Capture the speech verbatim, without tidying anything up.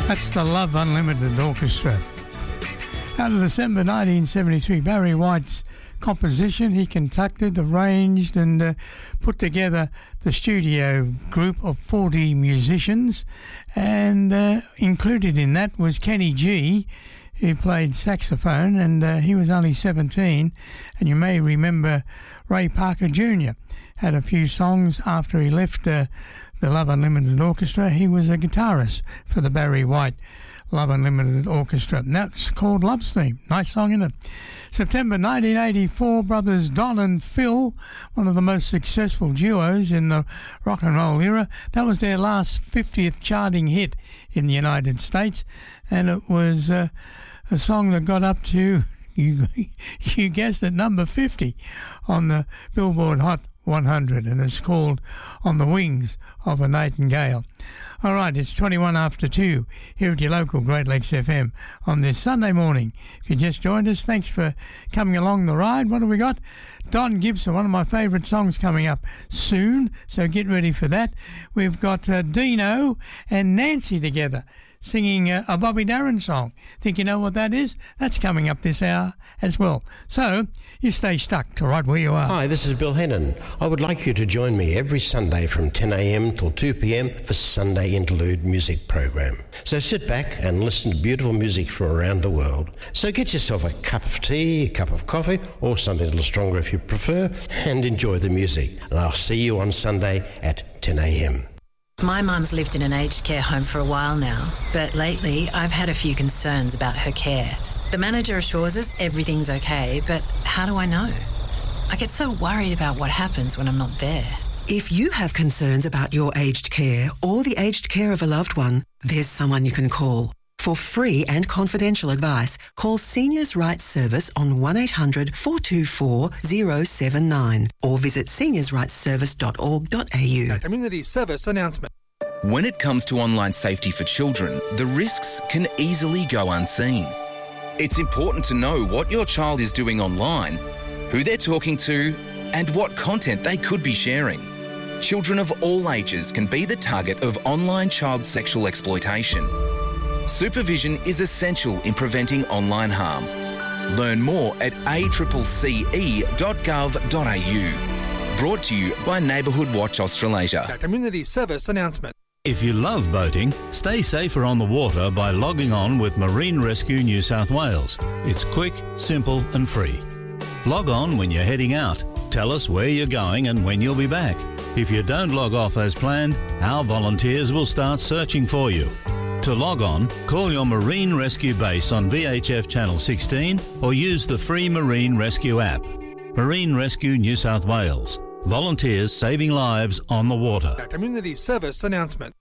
That's the Love Unlimited Orchestra. Out of December nineteen seventy-three, Barry White's composition. He conducted, arranged and uh, put together the studio group of forty musicians, and uh, included in that was Kenny G, who played saxophone, and uh, he was only seventeen. And you may remember Ray Parker Junior had a few songs after he left uh, the Love Unlimited Orchestra. He was a guitarist for the Barry White Love Unlimited Orchestra, and that's called Love Theme. Nice song, isn't it? September nineteen eighty-four, brothers Don and Phil, one of the most successful duos in the rock and roll era. That was their last fiftieth charting hit in the United States, and it was uh, a song that got up to, you, you guessed it, number fifty on the Billboard Hot one hundred, and it's called On the Wings of a Nightingale. All right, it's twenty-one after two here at your local Great Lakes F M on this Sunday morning. If you just joined us, thanks for coming along the ride. What have we got? Don Gibson, one of my favourite songs, coming up soon, so get ready for that. We've got uh, Dino and Nancy together singing uh, a Bobby Darin song. Think you know what that is? That's coming up this hour as well. So you stay stuck to right where you are. Hi, this is Bill Hennon. I would like you to join me every Sunday from ten a.m. till two p.m. for Sunday Interlude music program. So sit back and listen to beautiful music from around the world. So get yourself a cup of tea, a cup of coffee, or something a little stronger if you prefer, and enjoy the music. And I'll see you on Sunday at ten a.m. My mum's lived in an aged care home for a while now, but lately I've had a few concerns about her care. The manager assures us everything's okay, but how do I know? I get so worried about what happens when I'm not there. If you have concerns about your aged care or the aged care of a loved one, there's someone you can call. For free and confidential advice, call Seniors' Rights Service on one eight hundred four two four zero seven nine or visit seniors rights service dot org dot a u. A community service announcement. When it comes to online safety for children, the risks can easily go unseen. It's important to know what your child is doing online, who they're talking to, and what content they could be sharing. Children of all ages can be the target of online child sexual exploitation. Supervision is essential in preventing online harm. Learn more at a c c e dot gov dot a u. Brought to you by Neighbourhood Watch Australasia. A community service announcement. If you love boating, stay safer on the water by logging on with Marine Rescue New South Wales. It's quick, simple and free. Log on when you're heading out. Tell us where you're going and when you'll be back. If you don't log off as planned, our volunteers will start searching for you. To log on, call your Marine Rescue base on V H F Channel sixteen or use the free Marine Rescue app. Marine Rescue New South Wales. Volunteers saving lives on the water. A community service announcement.